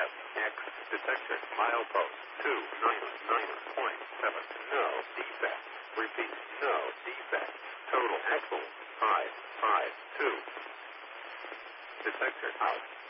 FX detected. Milepost 299.7. No defect. Repeat. No defect. Total axle 552. Detector out.